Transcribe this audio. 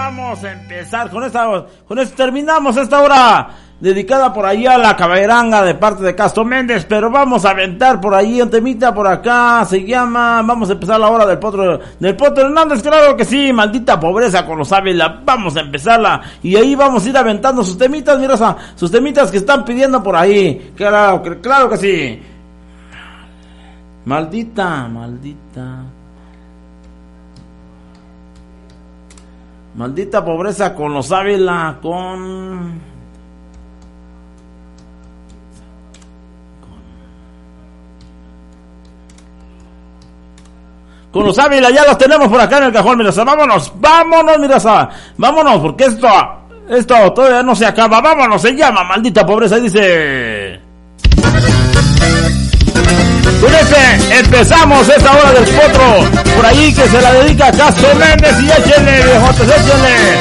vamos a empezar con esto terminamos esta hora dedicada por ahí a la caballeranga de parte de Castro Méndez, pero vamos a aventar por ahí un temita por acá, se llama, vamos a empezar la hora del Potro Hernández, claro que sí, maldita pobreza con los Ávila, vamos a empezarla, y ahí vamos a ir aventando sus temitas, mi raza, sus temitas que están pidiendo por ahí, claro que sí. Maldita pobreza con los Ávila, con los Ávila, ya los tenemos por acá en el cajón, mi raza, vámonos, mi raza, vámonos, porque esto todavía no se acaba, vámonos, se llama Maldita Pobreza, y dice... Con ese empezamos esta hora del Potro, por ahí que se la dedica a Castro Méndez, y échenle, viejotes, échenle.